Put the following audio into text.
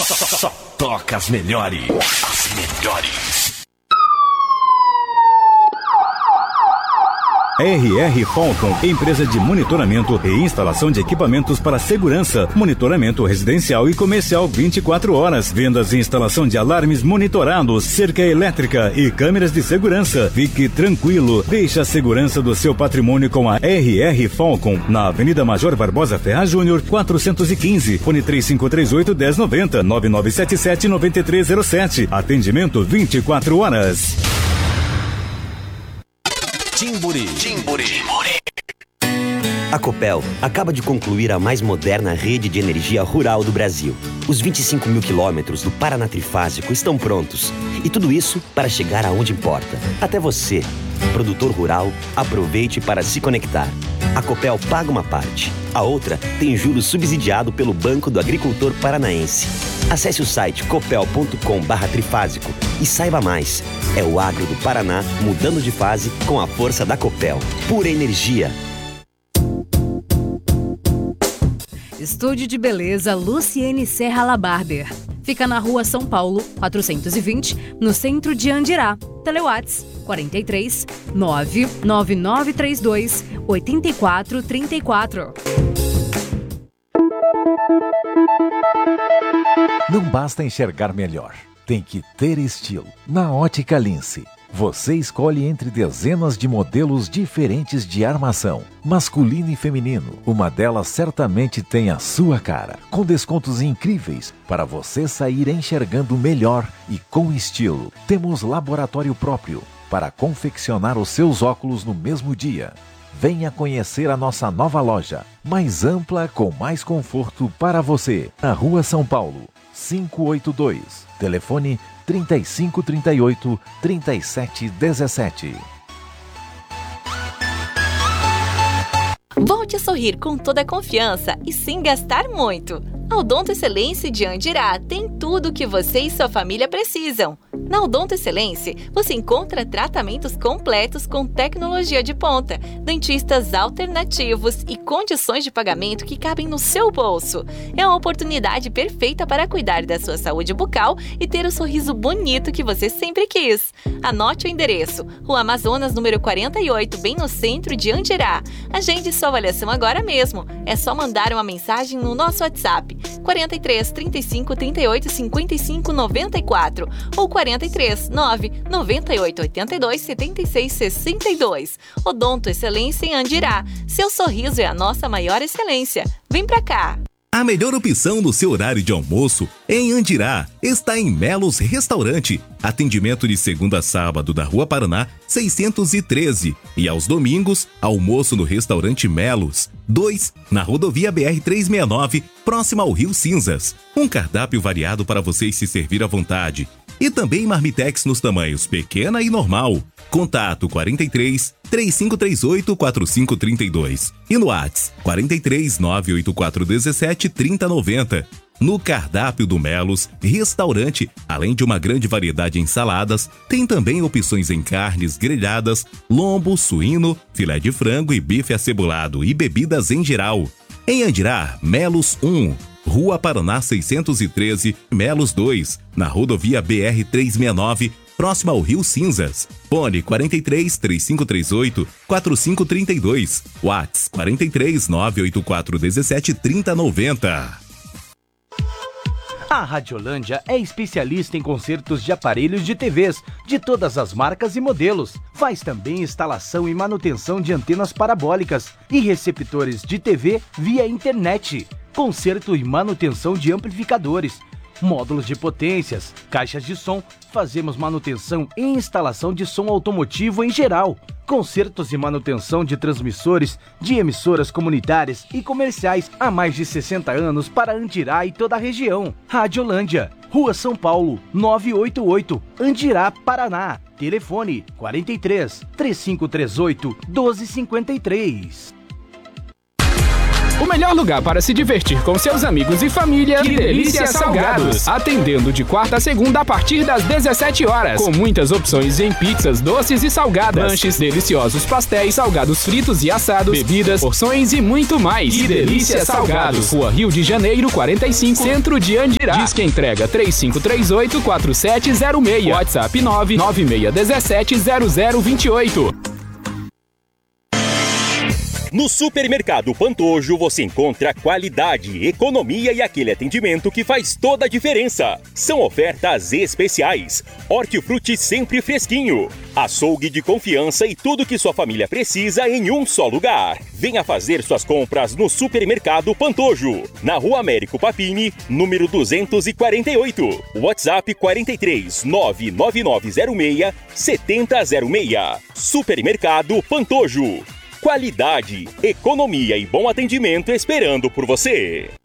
Só toca as melhores. As melhores. RR Falcon, empresa de monitoramento e instalação de equipamentos para segurança, monitoramento residencial e comercial 24 horas, vendas e instalação de alarmes monitorados, cerca elétrica e câmeras de segurança. Fique tranquilo, deixe a segurança do seu patrimônio com a RR Falcon, na Avenida Major Barbosa Ferraz Júnior, 415, fone 3538-1090, 9977-9307, atendimento 24 horas. Timburi. A Copel acaba de concluir a mais moderna rede de energia rural do Brasil. Os 25 mil quilômetros do Paraná Trifásico estão prontos. E tudo isso para chegar aonde importa. Até você, produtor rural, aproveite para se conectar. A Copel paga uma parte. A outra tem juros subsidiado pelo Banco do Agricultor Paranaense. Acesse o site copel.com/trifásico e saiba mais. É o agro do Paraná mudando de fase com a força da Copel. Pura energia. Estúdio de beleza Luciene Serra La Barber. Fica na Rua São Paulo, 420, no centro de Andirá. Telewhats 43 99932 8434. Não basta enxergar melhor, tem que ter estilo. Na Ótica Lince, você escolhe entre dezenas de modelos diferentes de armação, masculino e feminino. Uma delas certamente tem a sua cara, com descontos incríveis para você sair enxergando melhor e com estilo. Temos laboratório próprio para confeccionar os seus óculos no mesmo dia. Venha conhecer a nossa nova loja, mais ampla, com mais conforto para você. Na Rua São Paulo, 582. Telefone 3538 3717. Volte a sorrir com toda a confiança e sem gastar muito. A Odonto Excelência de Andirá tem tudo o que você e sua família precisam. Na Odonto Excelência, você encontra tratamentos completos com tecnologia de ponta, dentistas alternativos e condições de pagamento que cabem no seu bolso. É uma oportunidade perfeita para cuidar da sua saúde bucal e ter o sorriso bonito que você sempre quis. Anote o endereço: Rua Amazonas, número 48, bem no centro de Andirá. Agende sua avaliação agora mesmo. É só mandar uma mensagem no nosso WhatsApp 43 35 38 55 94 ou 43 9 98 82 76 62. Odonto Excelência em Andirá. Seu sorriso é a nossa maior excelência. Vem pra cá! A melhor opção no seu horário de almoço em Andirá está em Melos Restaurante. Atendimento de segunda a sábado da Rua Paraná 613 e aos domingos, almoço no restaurante Melos 2, na rodovia BR-369, próximo ao Rio Cinzas. Um cardápio variado para vocês se servir à vontade. E também marmitex nos tamanhos pequena e normal. Contato 43 3538 4532 e no WhatsApp 43 984 17 3090. No cardápio do Melos Restaurante, além de uma grande variedade de ensaladas, tem também opções em carnes grelhadas, lombo, suíno, filé de frango e bife acebolado e bebidas em geral. Em Andirá, Melos 1, Rua Paraná 613, Melos 2, na rodovia BR-369, próximo ao Rio Cinzas. Fone 43 3538 4532. WhatsApp 43 984 17 3090. A Radiolândia é especialista em consertos de aparelhos de TVs de todas as marcas e modelos. Faz também instalação e manutenção de antenas parabólicas e receptores de TV via internet. Conserto e manutenção de amplificadores, módulos de potências, caixas de som. Fazemos manutenção e instalação de som automotivo em geral. Consertos e manutenção de transmissores de emissoras comunitárias e comerciais há mais de 60 anos para Andirá e toda a região. Radiolândia, Rua São Paulo, 988, Andirá, Paraná. Telefone 43 3538 1253. O melhor lugar para se divertir com seus amigos e família. Que Delícia Salgados. Atendendo de quarta a segunda a partir das 17 horas. Com muitas opções em pizzas, doces e salgadas. Lanches, deliciosos pastéis, salgados fritos e assados, bebidas, porções e muito mais. Que Delícia Salgados. Rua Rio de Janeiro, 45, Centro de Andirá. Disque entrega 3538-4706. WhatsApp 996170028. No Supermercado Pantojo você encontra qualidade, economia e aquele atendimento que faz toda a diferença. São ofertas especiais. Hortifruti sempre fresquinho. Açougue de confiança e tudo que sua família precisa em um só lugar. Venha fazer suas compras no Supermercado Pantojo. Na Rua Américo Papini, número 248. WhatsApp 43 99906 7006. Supermercado Pantojo. Qualidade, economia e bom atendimento esperando por você.